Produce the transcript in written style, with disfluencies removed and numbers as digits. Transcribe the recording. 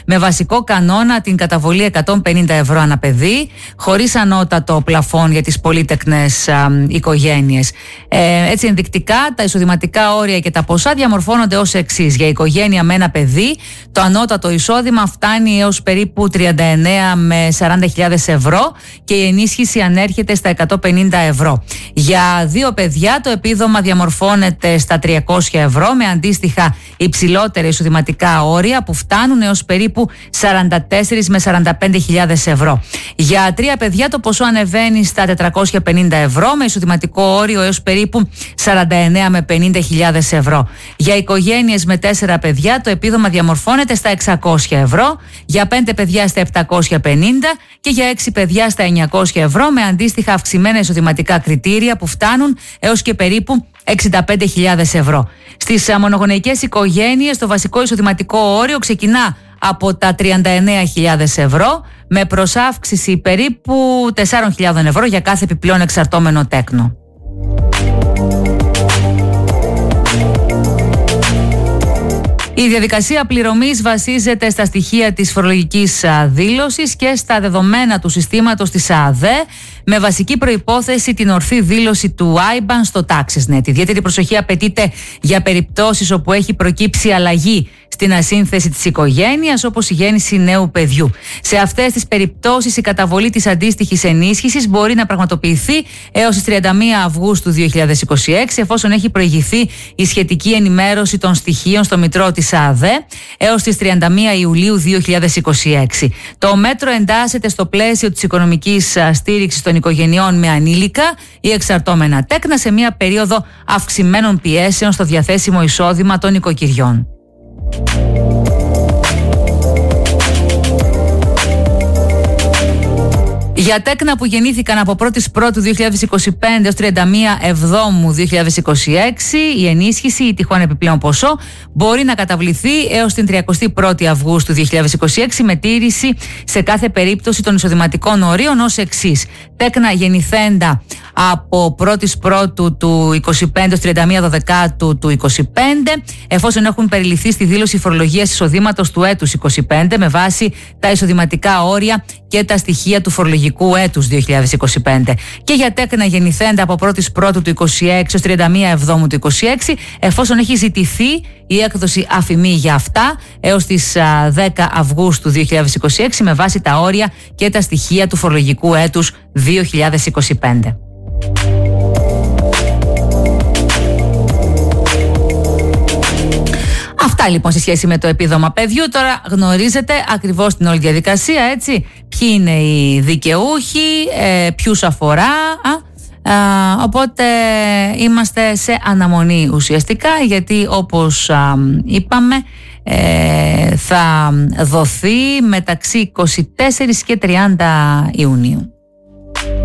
με βασικό κανόνα την καταβολή 150 ευρώ ανά παιδί, χωρίς ανώτατο πλαφόν για τις πολύτεκνες οικογένειες. Έτσι, ενδεικτικά, τα εισοδηματικά όρια και τα ποσά διαμορφώνονται ως εξής. Για οικογένεια με ένα παιδί, το ανώτατο εισόδημα φτάνει έως περίπου 39 με 40.000 ευρώ και η ενίσχυση ανέρχεται στα 150 ευρώ. Για 2 παιδιά, το επίδομα διαμορφώνεται στα 300 ευρώ με αντίστοιχα υψηλότερα εισοδηματικά όρια που φτάνουν έως περίπου 44 με 45.000 ευρώ. Για 3 παιδιά, το ποσό ανεβαίνει στα 450 ευρώ με εισοδηματικό όριο έως περίπου 49 με 50.000 ευρώ. Για οικογένειες με 4 παιδιά, το επίδομα διαμορφώνεται στα 600 ευρώ, για 5 παιδιά στα 750 και για 6 παιδιά στα 900 ευρώ με αντίστοιχα αυξημένα εισοδηματικά κριτήρια που φτάνουν έως και περίπου 65.000 ευρώ. Στις μονογονεϊκές οικογένειες, το βασικό εισοδηματικό όριο ξεκινά από τα 39.000 ευρώ με προσάυξηση περίπου 4.000 ευρώ για κάθε επιπλέον εξαρτώμενο τέκνο. Η διαδικασία πληρωμής βασίζεται στα στοιχεία της φορολογικής δήλωσης και στα δεδομένα του συστήματος της ΑΔΕ, με βασική προϋπόθεση την ορθή δήλωση του IBAN στο TaxisNet. Ιδιαίτερη προσοχή απαιτείται για περιπτώσεις όπου έχει προκύψει αλλαγή στην ασύνθεση της οικογένειας, όπως η γέννηση νέου παιδιού. Σε αυτές τις περιπτώσεις, η καταβολή της αντίστοιχης ενίσχυσης μπορεί να πραγματοποιηθεί έως τις 31 Αυγούστου 2026, εφόσον έχει προηγηθεί η σχετική ενημέρωση των στοιχείων στο Μητρό της ΑΔΕ, έως τις 31 Ιουλίου 2026. Το μέτρο εντάσσεται στο πλαίσιο της οικονομικής στήριξης των οικογενειών με ανήλικα ή εξαρτώμενα τέκνα σε μια περίοδο αυξημένων πιέσεων στο διαθέσιμο εισόδημα των οικοκυριών. Για τέκνα που γεννήθηκαν από 1η Πρώτου 2025 έως 31 Εβδόμου 2026, η ενίσχυση ή τυχόν επιπλέον ποσό μπορεί να καταβληθεί έως την 31η Αυγούστου 2026 με τήρηση σε κάθε περίπτωση των εισοδηματικών ορίων ως εξής. Τέκνα γεννηθέντα από 1η Πρώτου του 25 έως 31 Δεκάτου του 25, εφόσον έχουν περιληφθεί στη δήλωση φορολογίας εισοδήματος του έτους 25 με βάση τα εισοδηματικά όρια και τα στοιχεία του φορολογικού έτους 2025. Και για τέκνα γεννηθέντα από 1η Πρώτου του 26 έως 31 Εβδόμου του 26, εφόσον έχει ζητηθεί η έκδοση αφημί για αυτά έως τις 10 Αυγούστου 2026 με βάση τα όρια και τα στοιχεία του φορολογικού έτους 2025. Αυτά λοιπόν σε σχέση με το επίδομα παιδιού. Τώρα γνωρίζετε ακριβώς την όλη διαδικασία, έτσι. Ποιοι είναι οι δικαιούχοι, ποιους αφορά. Οπότε είμαστε σε αναμονή ουσιαστικά, γιατί όπως είπαμε θα δοθεί μεταξύ 24 και 30 Ιουνίου.